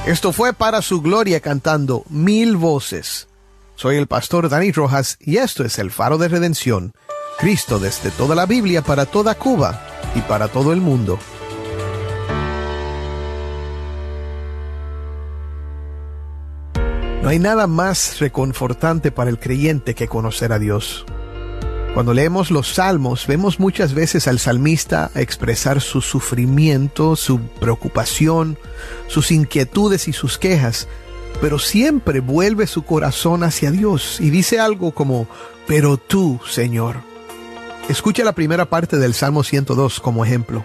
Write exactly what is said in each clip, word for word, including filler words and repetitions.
Esto fue Para Su Gloria cantando Mil Voces. Soy el pastor Dani Rojas y esto es el Faro de Redención. Cristo desde toda la Biblia para toda Cuba y para todo el mundo. No hay nada más reconfortante para el creyente que conocer a Dios. Cuando leemos los salmos, vemos muchas veces al salmista expresar su sufrimiento, su preocupación, sus inquietudes y sus quejas, pero siempre vuelve su corazón hacia Dios y dice algo como, pero tú, Señor. Escucha la primera parte del Salmo ciento dos como ejemplo.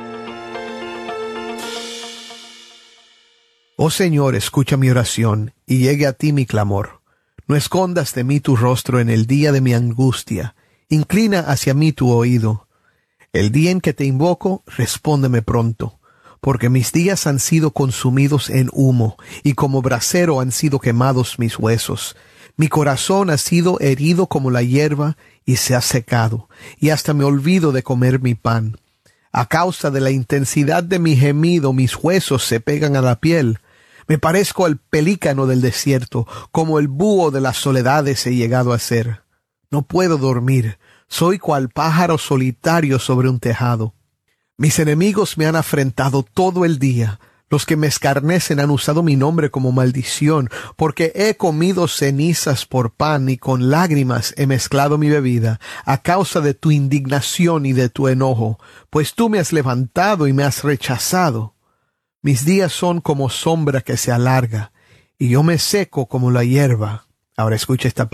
Oh Señor, escucha mi oración y llegue a ti mi clamor. No escondas de mí tu rostro en el día de mi angustia. Inclina hacia mí tu oído. El día en que te invoco, respóndeme pronto, porque mis días han sido consumidos en humo, y como brasero han sido quemados mis huesos. Mi corazón ha sido herido como la hierba, y se ha secado, y hasta me olvido de comer mi pan. A causa de la intensidad de mi gemido, mis huesos se pegan a la piel. Me parezco al pelícano del desierto, como el búho de las soledades he llegado a ser. No puedo dormir, soy cual pájaro solitario sobre un tejado. Mis enemigos me han afrentado todo el día. Los que me escarnecen han usado mi nombre como maldición, porque he comido cenizas por pan y con lágrimas he mezclado mi bebida, a causa de tu indignación y de tu enojo, pues tú me has levantado y me has rechazado. Mis días son como sombra que se alarga, y yo me seco como la hierba. Ahora escucha esta